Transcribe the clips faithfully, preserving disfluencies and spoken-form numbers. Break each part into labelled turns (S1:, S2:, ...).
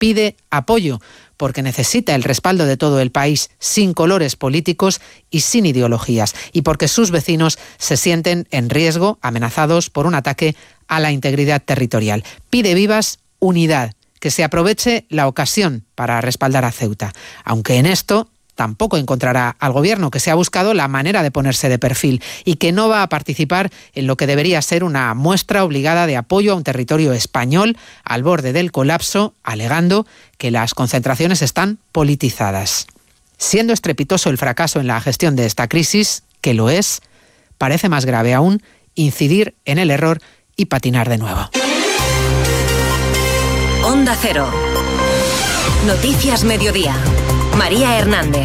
S1: pide apoyo, porque necesita el respaldo de todo el país, sin colores políticos y sin ideologías, y porque sus vecinos se sienten en riesgo, amenazados por un ataque a la integridad territorial. Pide vivas unidad, que se aproveche la ocasión para respaldar a Ceuta, aunque en esto tampoco encontrará al Gobierno, que se ha buscado la manera de ponerse de perfil y que no va a participar en lo que debería ser una muestra obligada de apoyo a un territorio español al borde del colapso, alegando que las concentraciones están politizadas. Siendo estrepitoso el fracaso en la gestión de esta crisis, que lo es, parece más grave aún incidir en el error y patinar de nuevo.
S2: Onda Cero. Noticias Mediodía. María Hernández.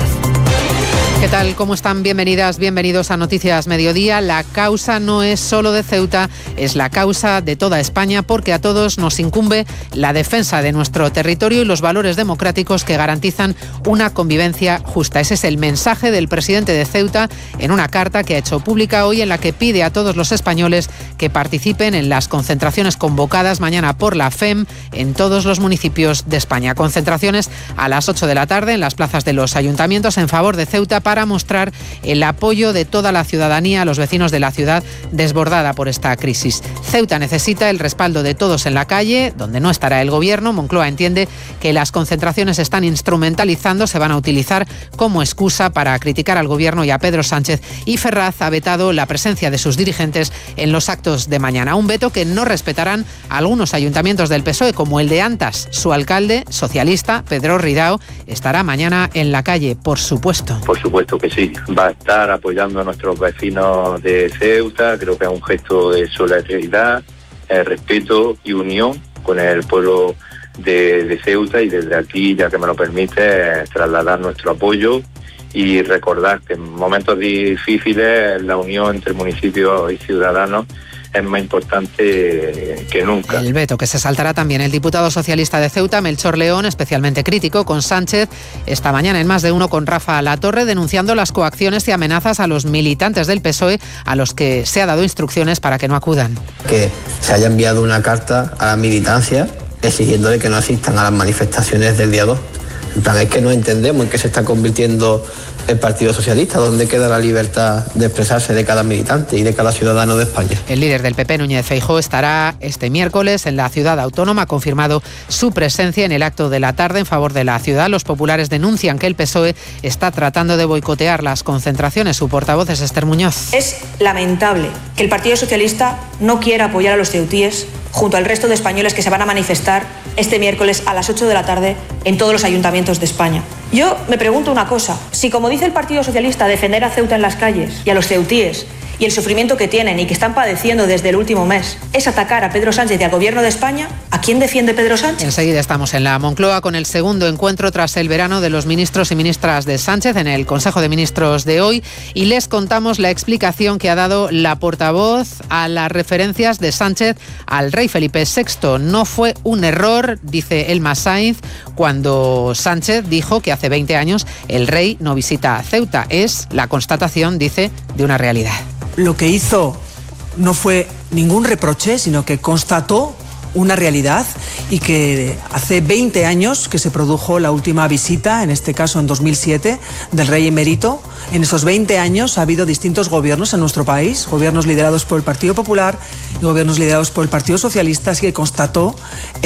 S1: ¿Qué tal? ¿Cómo están? Bienvenidas, bienvenidos a Noticias Mediodía. La causa no es solo de Ceuta, es la causa de toda España, porque a todos nos incumbe la defensa de nuestro territorio y los valores democráticos que garantizan una convivencia justa. Ese es el mensaje del presidente de Ceuta en una carta que ha hecho pública hoy, en la que pide a todos los españoles que participen en las concentraciones convocadas mañana por la F E M en todos los municipios de España. Concentraciones a las ocho de la tarde en las plazas de los ayuntamientos en favor de Ceuta, para mostrar el apoyo de toda la ciudadanía a los vecinos de la ciudad desbordada por esta crisis. Ceuta necesita el respaldo de todos en la calle, donde no estará el Gobierno. Moncloa entiende que las concentraciones se están instrumentalizando, se van a utilizar como excusa para criticar al Gobierno y a Pedro Sánchez, y Ferraz ha vetado la presencia de sus dirigentes en los actos de mañana. Un veto que no respetarán algunos ayuntamientos del P S O E, como el de Antas. Su alcalde, socialista, Pedro Ridao, estará mañana en la calle, por supuesto.
S3: Por supuesto. Por supuesto que sí, va a estar apoyando a nuestros vecinos de Ceuta. Creo que es un gesto de solidaridad, eh, respeto y unión con el pueblo de, de Ceuta, y desde aquí, ya que me lo permite, eh, trasladar nuestro apoyo y recordar que en momentos difíciles la unión entre municipios y ciudadanos es más importante que nunca.
S1: El veto que se saltará también el diputado socialista de Ceuta, Melchor León, especialmente crítico con Sánchez, esta mañana en Más de Uno con Rafa Latorre, denunciando las coacciones y amenazas a los militantes del P S O E, a los que se ha dado instrucciones para que no acudan.
S4: Que se haya enviado una carta a la militancia exigiéndole que no asistan a las manifestaciones del día dos. En plan, es que no entendemos en qué se está convirtiendo el Partido Socialista, ¿dónde queda la libertad de expresarse de cada militante y de cada ciudadano de España?
S1: El líder del P P, Núñez Feijóo, estará este miércoles en la ciudad autónoma. Ha confirmado su presencia en el acto de la tarde en favor de la ciudad. Los populares denuncian que el P S O E está tratando de boicotear las concentraciones. Su portavoz es Esther Muñoz.
S5: Es lamentable que el Partido Socialista no quiera apoyar a los ceutíes junto al resto de españoles que se van a manifestar este miércoles a las ocho de la tarde en todos los ayuntamientos de España. Yo me pregunto una cosa, si como dice el Partido Socialista defender a Ceuta en las calles y a los ceutíes y el sufrimiento que tienen y que están padeciendo desde el último mes es atacar a Pedro Sánchez y al Gobierno de España, ¿a quién defiende Pedro Sánchez?
S1: Enseguida estamos en la Moncloa con el segundo encuentro tras el verano de los ministros y ministras de Sánchez en el Consejo de Ministros de hoy, y les contamos la explicación que ha dado la portavoz a las referencias de Sánchez al rey Felipe sexto. No fue un error, dice Elma Sainz, cuando Sánchez dijo que hace veinte años el rey no visita Ceuta. Es la constatación, dice, de una realidad.
S6: Lo que hizo no fue ningún reproche, sino que constató una realidad, y que hace veinte años que se produjo la última visita, en este caso en dos mil siete, del rey emérito. En esos veinte años ha habido distintos gobiernos en nuestro país, gobiernos liderados por el Partido Popular y gobiernos liderados por el Partido Socialista, así que constató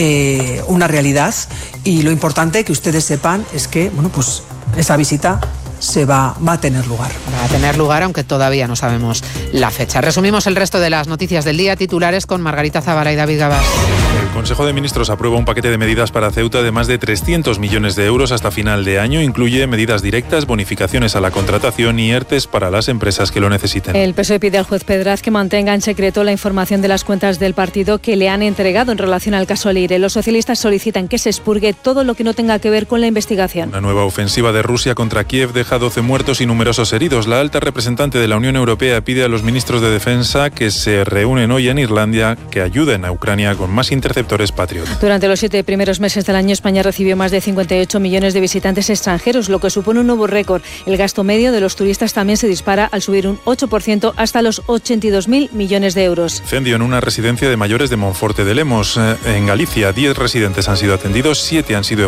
S6: eh, una realidad, y lo importante que ustedes sepan es que, bueno, pues esa visita se va, va a tener lugar.
S1: Va a tener lugar, aunque todavía no sabemos la fecha. Resumimos el resto de las noticias del día, titulares con Margarita Zavala y David Gabás.
S7: El Consejo de Ministros aprueba un paquete de medidas para Ceuta de más de trescientos millones de euros hasta final de año. Incluye medidas directas, bonificaciones a la contratación y ERTES para las empresas que lo necesiten.
S8: El P S O E pide al juez Pedraz que mantenga en secreto la información de las cuentas del partido que le han entregado en relación al caso Leire. Los socialistas solicitan que se expurgue todo lo que no tenga que ver con la investigación.
S7: Una nueva ofensiva de Rusia contra Kiev deja doce muertos y numerosos heridos. La alta representante de la Unión Europea pide a los ministros de Defensa que se reúnen hoy en Irlanda que ayuden a Ucrania con más interceptores Patriot.
S8: Durante los siete primeros meses del año, España recibió más de cincuenta y ocho millones de visitantes extranjeros, lo que supone un nuevo récord. El gasto medio de los turistas también se dispara al subir un ocho por ciento hasta los ochenta y dos mil millones de euros.
S7: Incendio en una residencia de mayores de Monforte de Lemos. En Galicia, diez residentes han sido atendidos, siete han sido